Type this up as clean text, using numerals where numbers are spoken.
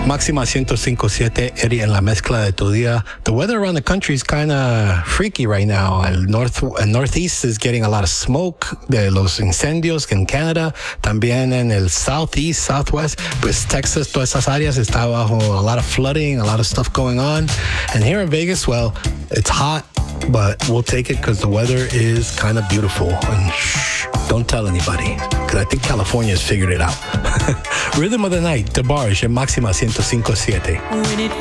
Máxima 105.7, Eddie, en la mezcla de tu día. The weather around the country is kind of freaky right now. El northeast is getting a lot of smoke de los incendios in Canada. También en el southeast, southwest, pues Texas, todas esas áreas está bajo a lot of flooding, a lot of stuff going on. And here in Vegas, well, it's hot, but we'll take it because the weather is kind of beautiful. And shh, don't tell anybody, because I think California has figured it out. Rhythm of the Night, DeBarge, en Máxima 105.7.